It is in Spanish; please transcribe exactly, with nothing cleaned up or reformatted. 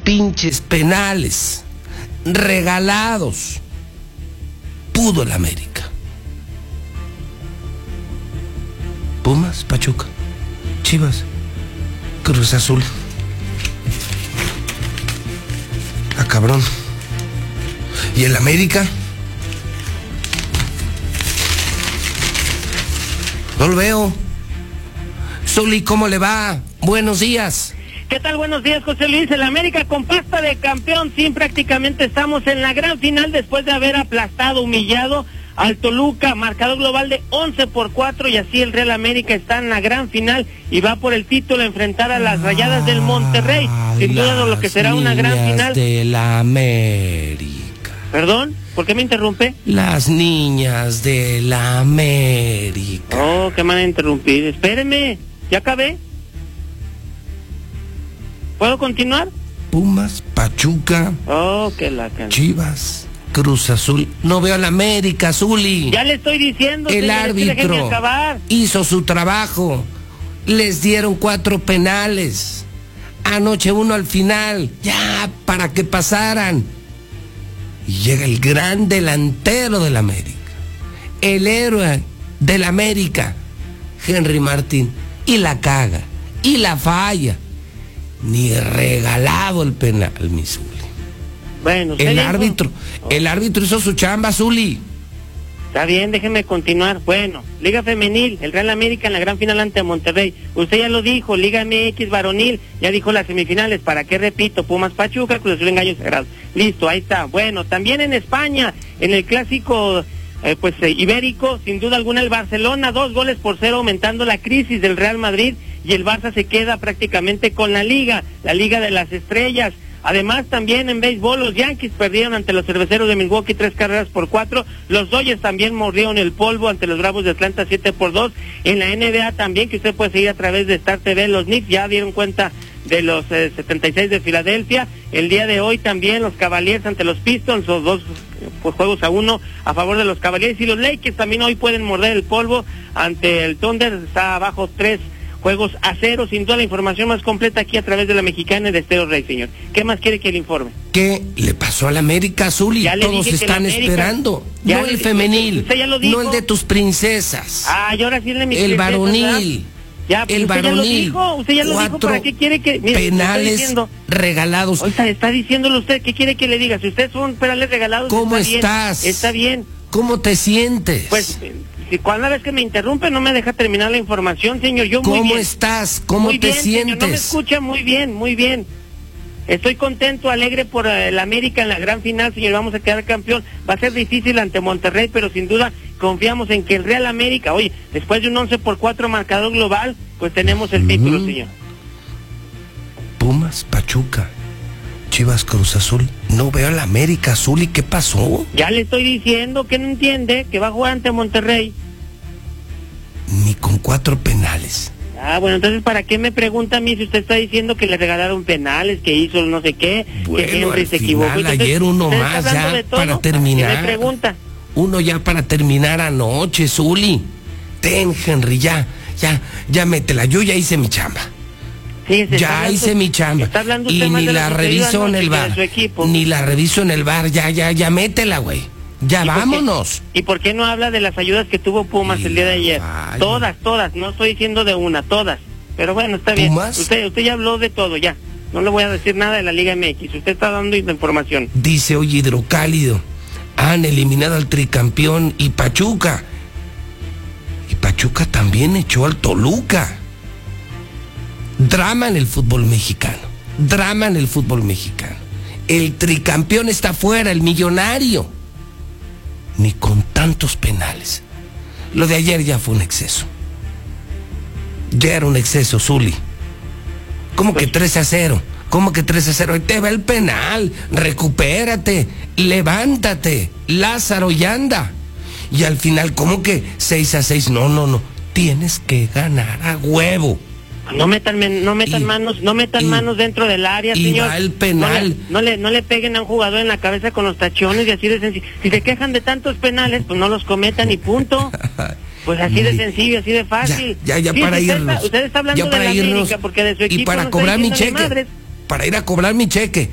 pinches penales regalados pudo el América. Pumas, Pachuca, Chivas, Cruz Azul. Ah, cabrón. ¿Y el América? No lo veo. Zuli, ¿cómo le va? Buenos días. ¿Qué tal? Buenos días, José Luis. El América con pasta de campeón. Sí, prácticamente estamos en la gran final después de haber aplastado, humillado al Toluca, marcador global de once por cuatro, y así el Real América está en la gran final y va por el título a enfrentar a las Rayadas del Monterrey. Sin duda lo que será una gran final. De la América. ¿Perdón? ¿Por qué me interrumpe? Las niñas de la América. Oh, ¿qué me van a interrumpir? Espéreme, ¿ya acabé? ¿Puedo continuar? Pumas, Pachuca, Oh, que la can... Chivas, Cruz Azul. No veo a la América, Zuli. Ya le estoy diciendo. El señor, árbitro acabar. hizo su trabajo. Les dieron cuatro penales. Anoche uno al final, ya para que pasaran. Y llega el gran delantero del América, el héroe del América, Henry Martín, y la caga, y la falla. Ni regalado el penal, mi Zuli. Bueno, el dijo? árbitro, oh. el árbitro hizo su chamba, Zuli. Está bien, déjeme continuar. Bueno, Liga Femenil, el Real América en la gran final ante Monterrey. Usted ya lo dijo, Liga M X Varonil, ya dijo las semifinales. ¿Para qué repito? Pumas, Pachuca, Cruz Azul en Gallos Sagrados. Listo, ahí está. Bueno, también en España, en el clásico eh, pues eh, ibérico, sin duda alguna el Barcelona, dos goles por cero, aumentando la crisis del Real Madrid, y el Barça se queda prácticamente con la Liga, la Liga de las Estrellas. Además, también en béisbol, los Yankees perdieron ante los Cerveceros de Milwaukee tres carreras por cuatro. Los Dodgers también mordieron el polvo ante los Bravos de Atlanta siete por dos. En la N B A también, que usted puede seguir a través de Star T V, los Knicks ya dieron cuenta de los eh, setenta y seis de Filadelfia. El día de hoy también los Cavaliers ante los Pistons, los dos pues, juegos a uno a favor de los Cavaliers. Y los Lakers también hoy pueden morder el polvo ante el Thunder, está abajo tres juegos a cero. Sin duda la información más completa aquí a través de la Mexicana y de Estéreo Rey, señor. ¿Qué más quiere que le informe? ¿Qué le pasó a la América, Zuli? Todos están América, esperando. No el femenil, usted ya lo dijo. No el de tus princesas. Ah, y ahora sí el de mis El princesas, varonil. Ya, el usted varonil. Ya lo dijo, usted ya lo dijo, ¿para qué quiere que...? Mire, penales diciendo, regalados. Ahorita está diciéndole usted, ¿qué quiere que le diga? Si ustedes son penales regalados, ¿cómo está estás? Bien, está bien. ¿Cómo te sientes? Pues... Si cada vez que me interrumpe no me deja terminar la información, señor. Yo muy bien. ¿Cómo estás? ¿Cómo muy te bien, sientes? Señor, no me escucha muy bien, muy bien. Estoy contento, alegre por el América en la gran final, señor. Vamos a quedar campeón. Va a ser difícil ante Monterrey, pero sin duda confiamos en que el Real América, oye, después de un once por cuatro marcador global, pues tenemos el uh-huh. título, señor. Pumas, Pachuca, Chivas, Cruz Azul. No veo al América, Azul. ¿Y qué pasó? Ya le estoy diciendo que no entiende, que va a jugar ante Monterrey. Ni con cuatro penales. Ah, bueno, entonces, ¿para qué me pregunta a mí si usted está diciendo que le regalaron penales, que hizo no sé qué, bueno, que Henry se equivocó? Entonces, ayer uno más ya para terminar. Me pregunta. Uno ya para terminar anoche, Zuli. Ten, Henry, ya, ya, ya métela. Yo ya hice mi chamba. Sí, se ya hablando, hice mi chamba. Está hablando y ni la reviso en el bar. Ni la reviso en el bar. Ya, ya, ya métela, güey. Ya vámonos. Por ¿Y por qué no habla de las ayudas que tuvo Pumas y el día de ayer? Vaya. Todas, todas. No estoy diciendo de una, todas. Pero bueno, está bien. ¿Pumas? Usted, usted ya habló de todo, ya. No le voy a decir nada de la Liga M X. Usted está dando información. Dice hoy Hidrocálido. Han eliminado al tricampeón y Pachuca. Y Pachuca también echó al Toluca. Drama en el fútbol mexicano. Drama en el fútbol mexicano. El tricampeón está fuera, el millonario. Ni con tantos penales. Lo de ayer ya fue un exceso. Ya era un exceso, Zuli. ¿Cómo que tres a cero? ¿Cómo que tres a cero? Ahí te va el penal. Recupérate. Levántate. Lázaro y anda. Y al final, ¿cómo que seis a seis? No, no, no. Tienes que ganar a huevo. No metan, no metan y, manos, no metan y, manos dentro del área, y señor. Va el penal. No le, no le, no le peguen a un jugador en la cabeza con los tachones y así de sencillo. Si se quejan de tantos penales, pues no los cometan y punto. Pues así de sencillo, así de fácil. Ya, ya, ya sí, para usted irnos. Está, usted está hablando ya para de la irnos América porque de su equipo y para no cobrar mi está cheque. Para ir a cobrar mi cheque.